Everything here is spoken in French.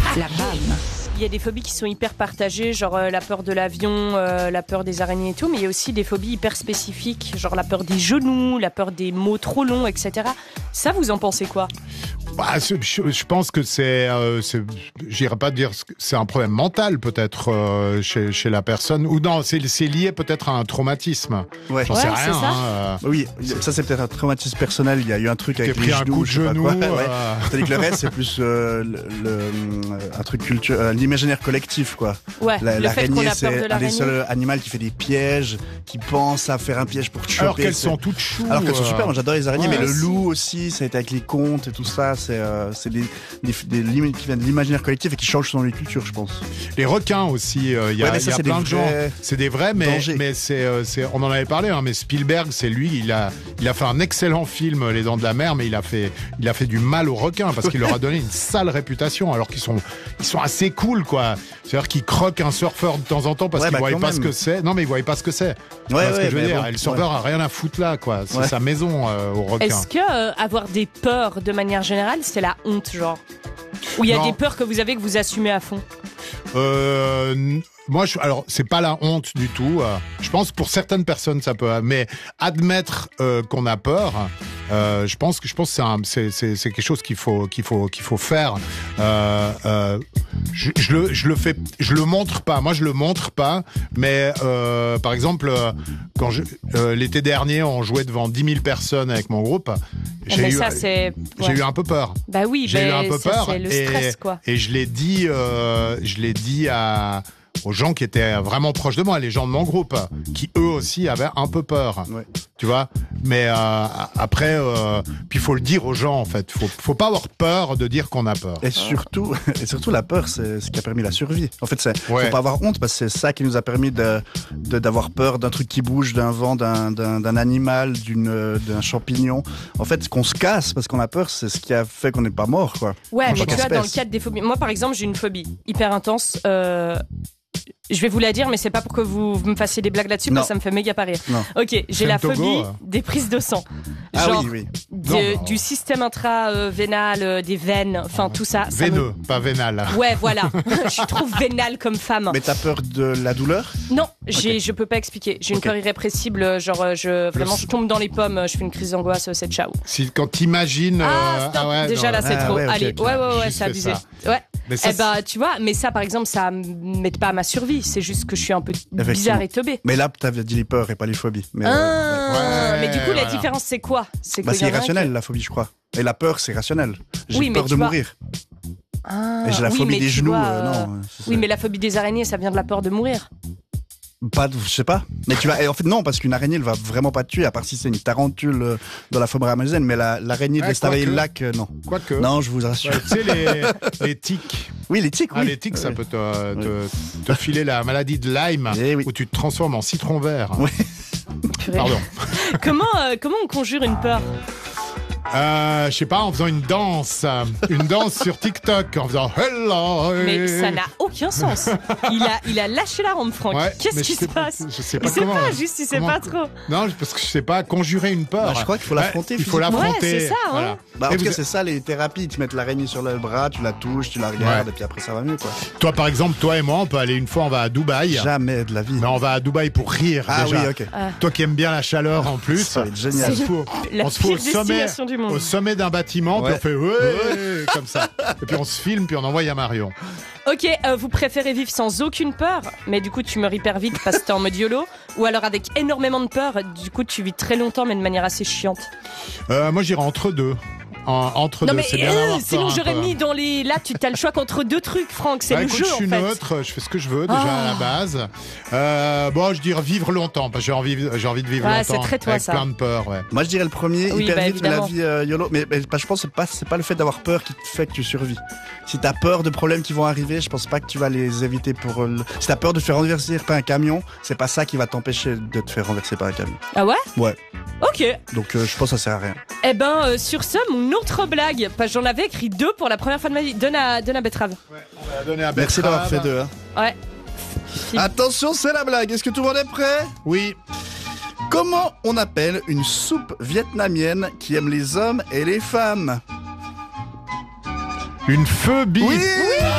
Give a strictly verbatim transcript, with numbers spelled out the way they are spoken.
La B A M. Il y a des phobies qui sont hyper partagées, genre euh, la peur de l'avion, euh, la peur des araignées et tout, mais il y a aussi des phobies hyper spécifiques, genre la peur des genoux, la peur des mots trop longs, et cetera. Ça, vous en pensez quoi ? Bah, je, je pense que c'est, euh, c'est j'irais pas dire, que c'est un problème mental peut-être euh, chez, chez la personne, ou non, c'est, c'est lié peut-être à un traumatisme. Ouais. J'en Ouais, sais c'est rien. ça. Hein, euh, Oui, ça c'est peut-être un traumatisme personnel. Il y a eu un truc avec T'es les pris un genoux, coup de je sais pas genou. quoi. Ouais. euh, C'est-à-dire que le reste c'est plus euh, le, le- un truc culturel, l'imaginaire collectif quoi. Ouais, La- le fait qu'on l'araignée a peur c'est de un des l'araignée. seuls animaux qui fait des pièges, qui pense à faire un piège pour te choper. Alors qu'elles c'est- sont toutes choues. Alors qu'elles sont euh, super, moi j'adore les araignées, ouais, mais le aussi. loup aussi, ça a été avec les contes et tout ça, c'est euh, c'est des, des, des limites qui viennent de l'imaginaire collectif et qui changent selon les cultures, je pense. Les requins aussi, euh, il y a, Ouais, mais il ça, y a c'est des plein de gens. vrais C'est des vrais, mais, dangers. mais c'est, euh, c'est, on en avait parlé, hein, mais Spielberg, c'est lui, il a, il a fait un excellent film, Les Dents de la Mer, mais il a fait, il a fait du mal aux requins parce qu'il leur a donné une sale réputation, alors qu'ils sont, ils sont assez cool, quoi. C'est-à-dire qu'ils croquent un surfeur de temps en temps parce Ouais, qu'ils bah, voyaient quand pas même. ce que c'est. Non, mais ils voyaient pas ce que c'est. Tu Ouais, vois ce ouais, que je veux mais dire. bon, Et le surfeur a rien à foutre là, quoi. C'est Ouais. sa maison euh, au requin. Est-ce que euh, avoir des peurs de manière générale, c'est la honte, genre ? Ou il y a Non. des peurs que vous avez que vous assumez à fond ? Euh, n- moi, je, alors c'est pas la honte du tout. euh, je pense que pour certaines personnes ça peut, mais admettre euh, qu'on a peur, euh, je pense que je pense que c'est, un, c'est, c'est, c'est quelque chose qu'il faut qu'il faut qu'il faut faire. Euh, euh, je, je le je le fais, je le montre pas. Moi, je le montre pas. Mais euh, par exemple, euh, quand je, euh, l'été dernier, on jouait devant dix mille personnes avec mon groupe. J'ai Mais eu, ça, c'est... j'ai ouais. eu un peu peur. Bah oui, J'ai eu bah, un peu ça, peur c'est le et, stress, quoi. et je l'ai dit, euh, je l'ai dit à aux gens qui étaient vraiment proches de moi, les gens de mon groupe, qui eux aussi avaient un peu peur, Ouais. tu vois. Mais euh, après, euh, puis il faut le dire aux gens en fait. Faut, faut pas avoir peur de dire qu'on a peur. Et surtout, et surtout la peur, c'est ce qui a permis la survie. En fait, c'est Ouais. faut pas avoir honte parce que c'est ça qui nous a permis de, de d'avoir peur d'un truc qui bouge, d'un vent, d'un, d'un, d'un animal, d'une, euh, d'un champignon. En fait, qu'on se casse parce qu'on a peur, c'est ce qui a fait qu'on n'est pas mort, quoi. Ouais, En mais tant tu vois, dans le qu'espèce. cadre des phobies... Moi, par exemple, j'ai une phobie hyper intense. Euh... Je vais vous la dire, mais c'est pas pour que vous, vous me fassiez des blagues là-dessus, Non. parce que ça me fait méga pas rire. Non. Ok, j'ai la Togo, phobie hein. des prises de sang. Ah Genre, oui, oui. de- Non, bah, du système intravénal, euh, des veines, enfin tout ça. ça me- Veineux, pas vénal. Ouais, voilà. Je suis trop vénale comme femme. Mais t'as peur de la douleur? Non, j'ai, je peux pas expliquer. J'ai une Ok. peur irrépressible, genre euh, je, vraiment je tombe dans les pommes, je fais une crise d'angoisse, euh, c'est ciao. Si quand t'imagines, Ah, euh, stop. ouais, Déjà non, là c'est Ah, trop. ouais, ok, Allez, ok. ouais, ouais, ouais, Juste c'est fait abusé. ça. Ouais. Mais ça, Eh bah, tu vois, mais ça par exemple, ça m'aide pas à ma survie. C'est juste que je suis un peu bizarre et teubée. Mais là, t'avais dit les peurs et pas les phobies. Mais, Ah, euh, Ouais, mais du coup, la voilà. différence c'est quoi? C'est bah, qu'il y c'est en a un irrationnel, la phobie, je crois. Et la peur, c'est rationnel. J'ai Oui, mais peur tu de vois- mourir. Ah, Et j'ai la oui, phobie mais des tu genoux, vois, euh, euh, non. c'est- Oui, mais la phobie des araignées, ça vient de la peur de mourir. Pas, de- je sais pas. Mais tu vas, et en fait, non, parce qu'une araignée, elle va vraiment pas te tuer, à part si c'est une tarentule euh, dans la forêt amazonienne. Mais la, l'araignée de Ouais, l'Estavayer-Lac, quoique. euh, non. quoique. Non, je vous rassure. Ouais, tu sais les, les tiques. Oui, les tiques, Ah, oui. les tiques, ça Ouais. peut te, te, te filer la maladie de Lyme, Eh oui. où tu te transformes en citron vert. Oui. Purée. Pardon. Comment, euh, comment on conjure une peur? Euh, je sais pas, en faisant une danse, euh, une danse sur TikTok, en faisant hello. Mais ça n'a aucun sens. Il a, il a lâché la rampe, Franck. Ouais, Qu'est-ce mais qui je se sais pas- passe? Je sais Il pas sait comment. pas, juste il sait comment- pas trop. Non, parce que je sais pas conjurer une peur. Bah, je crois qu'il faut Ouais, l'affronter Il faut physiquement. l'affronter. Ouais, c'est ça, hein. voilà. Bah, en Et tout vous- cas, c'est ça, les thérapies. Ils te mettent l'araignée sur le bras, tu la touches, tu la regardes, Ouais. et puis après, ça va mieux, quoi. Toi, par exemple, toi et moi, on peut aller une fois, on va à Dubaï. Jamais de la vie. Mais on va à Dubaï pour rire. Ah déjà. oui, ok. Ah. Toi qui aimes bien la chaleur en plus. Ça va être On génial. se fout, La on se fout au pire sommet, destination du monde. au sommet d'un bâtiment, Ouais. puis on fait ouais, comme ça. Et puis on se filme, puis on envoie à Marion. Ok, euh, vous préférez vivre sans aucune peur, mais du coup tu meurs hyper vite parce que t'es en mode YOLO, ou alors avec énormément de peur, du coup tu vis très longtemps mais de manière assez chiante. Euh, moi, j'irai entre deux. En- entre Non deux, mais c'est bien euh, d'avoir peur sinon un j'aurais peu. mis dans les... Là tu as le choix qu'entre deux trucs, Franck, c'est Bah, le écoute, jeu je suis en fait. neutre, je fais ce que je veux déjà Ah. à la base. Euh, bon, je dirais vivre longtemps, parce que j'ai envie, j'ai envie de vivre Ouais, longtemps. c'est très toi, avec ça. plein de peur, ouais. Moi, je dirais le premier, Oui, hyper bah, vite, mais la évidemment. vie euh, YOLO. Mais, mais, bah, je pense que c'est pas, c'est pas le fait d'avoir peur qui te fait que tu survis. Si t'as peur de problèmes qui vont arriver, je pense pas que tu vas les éviter pour. euh, le- Si t'as peur de te faire renverser par un camion, c'est pas ça qui va t'empêcher de te faire renverser par un camion. Ah ouais? Ouais. Ok. Donc, euh, je pense que ça sert à rien. Eh ben euh, sur ce, mon autre blague, parce que j'en avais écrit deux pour la première fois de ma vie. Donne à, donne à Betrave. On va donner à Merci d'avoir fait Betrave. deux. Hein. Ouais. Attention, c'est la blague. Est-ce que tout le monde est prêt? Oui. Comment on appelle une soupe vietnamienne qui aime les hommes et les femmes? Une phobie. Oui.